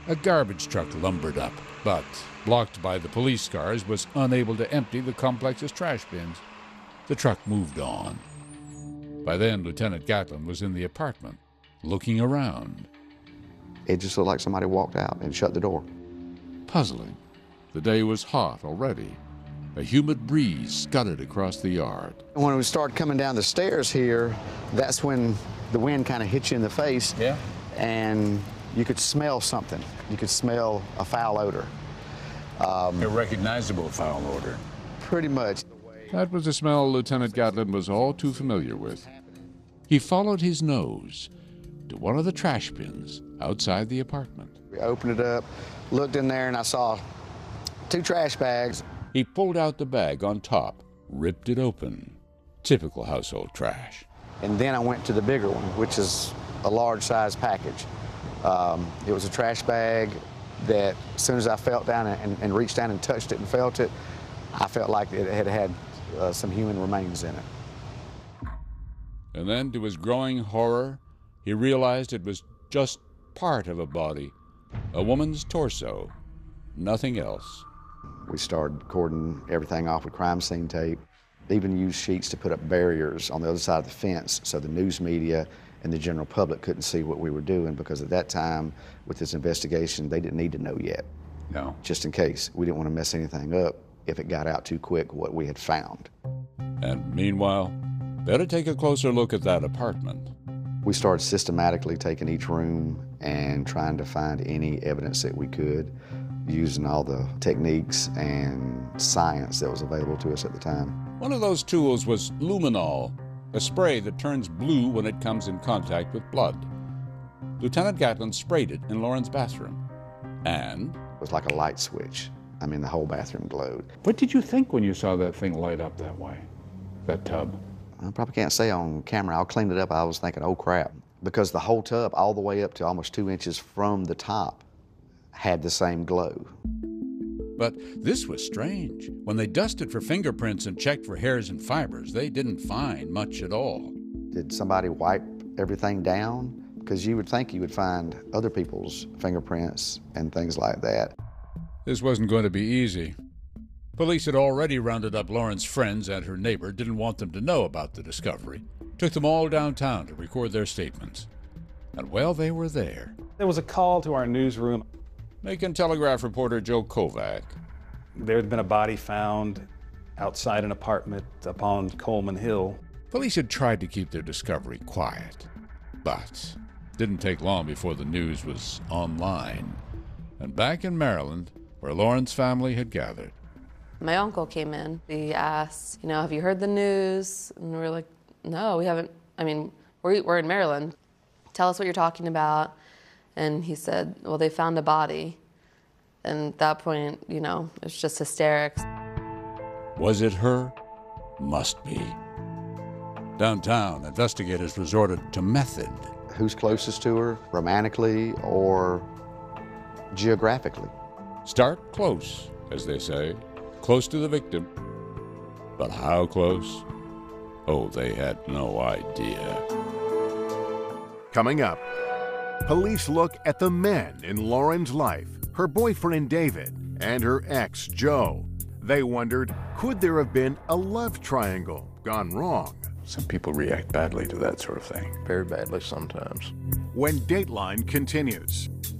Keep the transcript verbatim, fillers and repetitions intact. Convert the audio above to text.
A garbage truck lumbered up, but, blocked by the police cars, was unable to empty the complex's trash bins. The truck moved on. By then, Lieutenant Gatlin was in the apartment, looking around. It just looked like somebody walked out and shut the door. Puzzling. The day was hot already. A humid breeze scudded across the yard. When we started coming down the stairs here, that's when the wind kind of hit you in the face. Yeah. And you could smell something. You could smell a foul odor. Um, a recognizable foul odor. Pretty much. That was a smell Lieutenant Gatlin was all too familiar with. He followed his nose to one of the trash bins outside the apartment. We opened it up, looked in there, and I saw two trash bags. He pulled out the bag on top, ripped it open. Typical household trash. And then I went to the bigger one, which is a large size package. Um, it was a trash bag that as soon as I felt down and, and reached down and touched it and felt it, I felt like it had had uh, some human remains in it. And then, to his growing horror, he realized it was just part of a body, a woman's torso, nothing else. We started cording everything off with crime scene tape, even used sheets to put up barriers on the other side of the fence so the news media and the general public couldn't see what we were doing, because at that time, with this investigation, they didn't need to know yet. No. Just in case. We didn't want to mess anything up if it got out too quick what we had found. And meanwhile, better take a closer look at that apartment. We started systematically taking each room and trying to find any evidence that we could, using all the techniques and science that was available to us at the time. One of those tools was luminol, a spray that turns blue when it comes in contact with blood. Lieutenant Gatlin sprayed it in Lauren's bathroom, and... It was like a light switch. I mean, the whole bathroom glowed. What did you think when you saw that thing light up that way, that tub? I probably can't say on camera. I'll clean it up. I was thinking, oh crap. Because the whole tub, all the way up to almost two inches from the top, had the same glow. But this was strange. When they dusted for fingerprints and checked for hairs and fibers, they didn't find much at all. Did somebody wipe everything down? Because you would think you would find other people's fingerprints and things like that. This wasn't going to be easy. Police had already rounded up Lauren's friends and her neighbor, didn't want them to know about the discovery. Took them all downtown to record their statements. And while they were there... There was a call to our newsroom. Macon Telegraph reporter Joe Kovac. There had been a body found outside an apartment up on Coleman Hill. Police had tried to keep their discovery quiet, but didn't take long before the news was online. And back in Maryland, where Lauren's family had gathered. My uncle came in. He asked, you know, have you heard the news? And we were like, no, we haven't. I mean, we're, we're in Maryland. Tell us what you're talking about. And he said, well, they found a body. And at that point, you know, it was just hysterics. Was it her? Must be. Downtown, investigators resorted to method. Who's closest to her, romantically or geographically? Start close, as they say, close to the victim. But how close? Oh, they had no idea. Coming up, police look at the men in Lauren's life, her boyfriend David and her ex Joe. They wondered, could there have been a love triangle gone wrong? Some people react badly to that sort of thing. Very badly sometimes. When Dateline continues.